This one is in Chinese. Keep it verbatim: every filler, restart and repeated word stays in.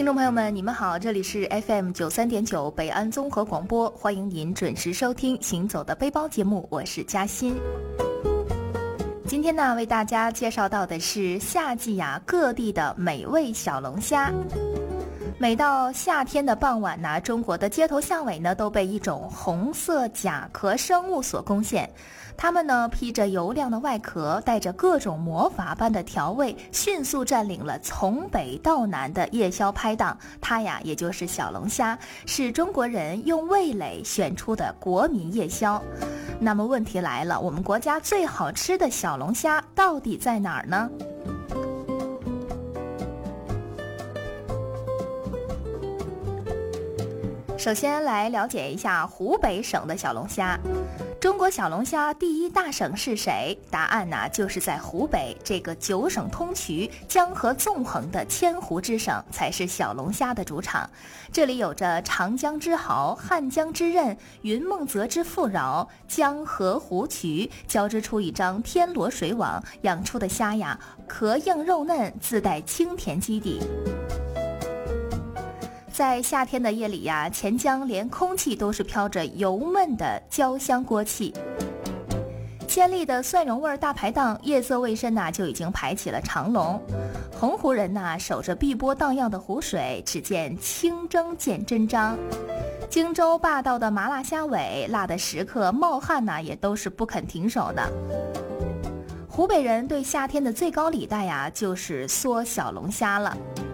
听众朋友们，你们好，这里是 F M 九三点九北安综合广播，欢迎您准时收听行走的背包节目，我是嘉欣。今天呢，为大家介绍到的是夏季呀各地的美味小龙虾。每到夏天的傍晚呢，中国的街头巷尾呢都被一种红色甲壳生物所攻陷。它们呢披着油亮的外壳，带着各种魔法般的调味，迅速占领了从北到南的夜宵拍档。它呀也就是小龙虾，是中国人用味蕾选出的国民夜宵。那么问题来了，我们国家最好吃的小龙虾到底在哪儿呢？首先来了解一下湖北省的小龙虾。中国小龙虾第一大省是谁？答案呢、啊、就是在湖北这个九省通衢、江河纵横的千湖之省才是小龙虾的主场。这里有着长江之濠、汉江之刃、云梦泽之富饶，江河湖渠交织出一张天罗水网，养出的虾呀壳硬肉嫩，自带清甜基底。在夏天的夜里呀，钱江连空气都是飘着油闷的焦香锅气。鲜丽的蒜蓉味大排档，夜色未深呐、啊，就已经排起了长龙。洪湖人呐、啊，守着碧波荡漾的湖水，只见清蒸见真章。荆州霸道的麻辣虾尾，辣的食客冒汗呐、啊，也都是不肯停手的。湖北人对夏天的最高礼待呀、啊，就是嗦小龙虾了。